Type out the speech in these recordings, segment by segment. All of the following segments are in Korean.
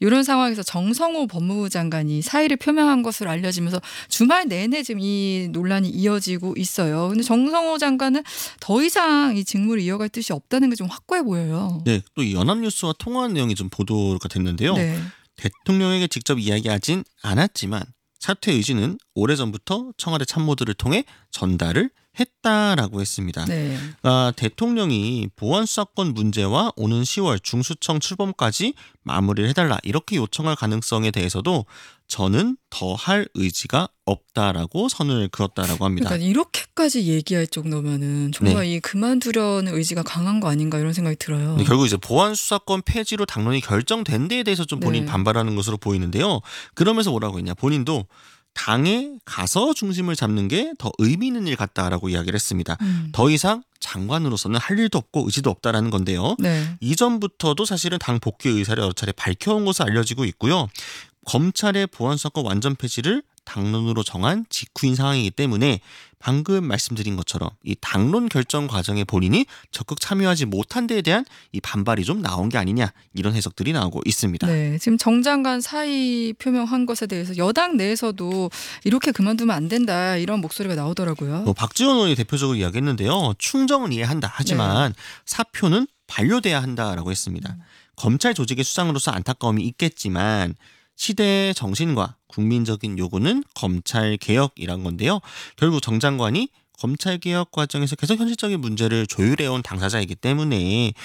이런 상황에서 정성호 법무부 장관이 사의를 표명한 것으로 알려지면서 주말 내내 지금 이 논란이 이어지고 있어요. 근데 정성호 장관은 더 이상 이 직무를 이어갈 뜻이 없다는 게 좀 확고해 보여요. 네, 또 이 연합뉴스와 통화한 내용이 좀 보도가 됐는데요. 네. 대통령에게 직접 이야기하진 않았지만 사퇴 의지는 오래전부터 청와대 참모들을 통해 전달을 했다라고 했습니다. 네. 대통령이 보안수사권 문제와 오는 10월 중수청 출범까지 마무리를 해달라 이렇게 요청할 가능성에 대해서도 저는 더 할 의지가 없다라고 선을 그었다라고 합니다. 그러니까 이렇게까지 얘기할 정도면은 정말 이 그만두려는 의지가 강한 거 아닌가 이런 생각이 들어요. 결국 이제 보안수사권 폐지로 당론이 결정된 데에 대해서 좀 본인이 반발하는 것으로 보이는데요. 그러면서 뭐라고 했냐. 본인도 당에 가서 중심을 잡는 게 더 의미 있는 일 같다라고 이야기를 했습니다. 더 이상 장관으로서는 할 일도 없고 의지도 없다라는 건데요. 네. 이전부터도 사실은 당 복귀 의사를 여러 차례 밝혀온 것으로 알려지고 있고요. 검찰의 보안수사권 완전 폐지를 당론으로 정한 직후인 상황이기 때문에 방금 말씀드린 것처럼 이 당론 결정 과정에 본인이 적극 참여하지 못한 데에 대한 이 반발이 좀 나온 게 아니냐 이런 해석들이 나오고 있습니다. 네, 지금 정 장관 사의 표명한 것에 대해서 여당 내에서도 이렇게 그만두면 안 된다 이런 목소리가 나오더라고요. 박지원 의원이 대표적으로 이야기했는데요. 충정은 이해한다. 하지만 사표는 반려돼야 한다라고 했습니다. 검찰 조직의 수장으로서 안타까움이 있겠지만 시대의 정신과 국민적인 요구는 검찰개혁이란 건데요. 결국 정 장관이 검찰개혁 과정에서 계속 현실적인 문제를 조율해온 당사자이기 때문에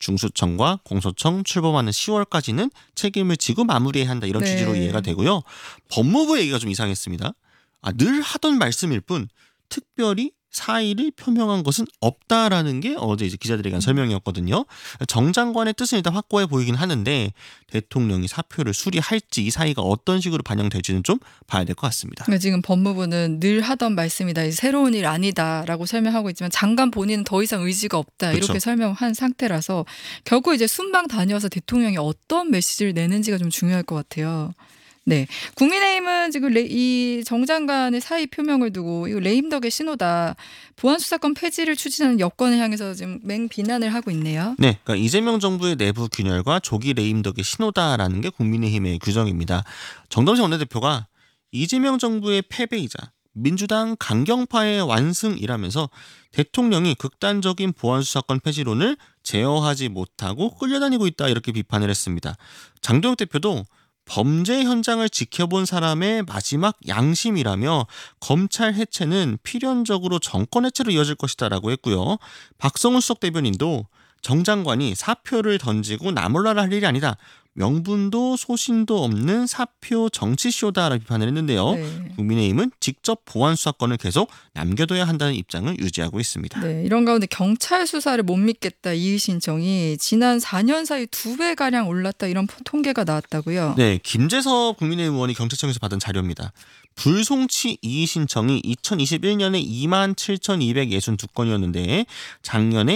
중수청과 공소청 출범하는 10월까지는 책임을 지고 마무리해야 한다 이런 취지로 이해가 되고요. 법무부 얘기가 좀 이상했습니다. 늘 하던 말씀일 뿐 특별히 사의를 표명한 것은 없다라는 게 어제 이제 기자들에게 한 설명이었거든요. 정 장관의 뜻은 일단 확고해 보이긴 하는데 대통령이 사표를 수리할지 이 사의가 어떤 식으로 반영될지는 좀 봐야 될 것 같습니다. 그러니까 지금 법무부는 늘 하던 말씀이다. 새로운 일 아니다라고 설명하고 있지만 장관 본인은 더 이상 의지가 없다. 이렇게 설명한 상태라서 결국 이제 순방 다녀서 대통령이 어떤 메시지를 내는지가 좀 중요할 것 같아요. 네, 국민의힘은 지금 이 정 장관의 사의 표명을 두고 이거 레임덕의 신호다. 보안수사권 폐지를 추진하는 여권을 향해서 지금 맹비난을 하고 있네요. 네, 그러니까 이재명 정부의 내부 균열과 조기 레임덕의 신호다라는 게 국민의힘의 규정입니다. 정동영 원내대표가 이재명 정부의 패배이자 민주당 강경파의 완승이라면서 대통령이 극단적인 보안수사권 폐지론을 제어하지 못하고 끌려다니고 있다 이렇게 비판을 했습니다. 장동혁 대표도 범죄 현장을 지켜본 사람의 마지막 양심이라며 검찰 해체는 필연적으로 정권 해체로 이어질 것이다라고 했고요. 박성훈 수석 대변인도 정 장관이 사표를 던지고 나몰라라 할 일이 아니다. 명분도 소신도 없는 사표 정치쇼다라고 비판을 했는데요. 국민의힘은 직접 보안수사권을 계속 남겨둬야 한다는 입장을 유지하고 있습니다. 네, 이런 가운데 경찰 수사를 못 믿겠다 이의 신청이 지난 4년 사이 2배가량 올랐다 이런 통계가 나왔다고요. 네, 김재섭 국민의힘 의원이 경찰청에서 받은 자료입니다. 불송치 이의 신청이 2021년에 27,262건이었는데 작년에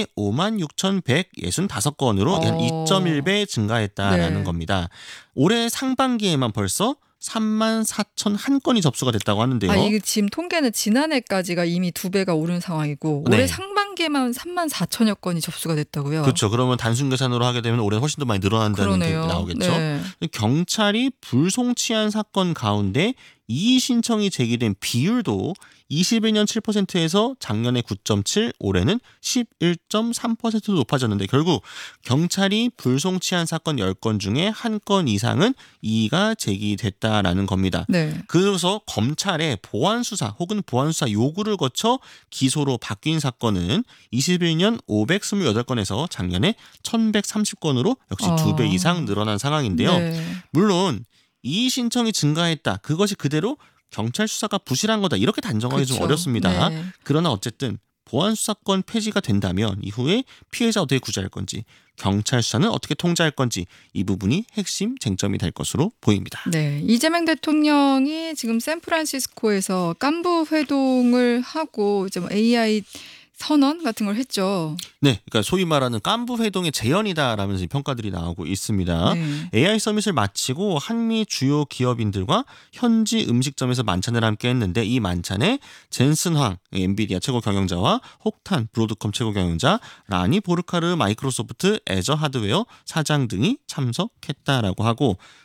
56,165건으로 한 2.1배 증가했다라는 겁니다. 올해 상반기에만 벌써 34,001건이 접수가 됐다고 하는데요. 이게 지금 통계는 지난해까지가 이미 2배가 오른 상황이고 올해 상반기에만 34,000여 건이 접수가 됐다고요. 그렇죠. 그러면 단순 계산으로 하게 되면 올해는 훨씬 더 많이 늘어난다는 게 나오겠죠. 경찰이 불송치한 사건 가운데 이의 신청이 제기된 비율도 21년 7%에서 작년에 9.7, 올해는 11.3%로 높아졌는데 결국 경찰이 불송치한 사건 10건 중에 1건 이상은 이의가 제기됐다라는 겁니다. 그래서 검찰의 보안수사 혹은 보안수사 요구를 거쳐 기소로 바뀐 사건은 21년 528건에서 작년에 1,130건으로 역시 2배 이상 늘어난 상황인데요. 물론 이의 신청이 증가했다. 그것이 그대로 경찰 수사가 부실한 거다. 이렇게 단정하기 좀 어렵습니다. 그러나 어쨌든 보안수사권 폐지가 된다면 이후에 피해자 어떻게 구제할 건지 경찰 수사는 어떻게 통제할 건지 이 부분이 핵심 쟁점이 될 것으로 보입니다. 네, 이재명 대통령이 지금 샌프란시스코에서 깐부 회동을 하고 이제 AI 선언 같은 걸 했죠. 네, 그러니까 소위 말하는 깐부 회동의 재현이다라면서 평가들이 나오고 있습니다. AI 서밋을 마치고 한미 주요 기업인들과 현지 음식점에서 만찬을 함께 했는데 이 만찬에 젠슨 황 엔비디아 최고 경영자와 혹탄 브로드컴 최고 경영자, 라니 보르카르 마이크로소프트 애저 하드웨어 사장 등이 참석했다라고 하고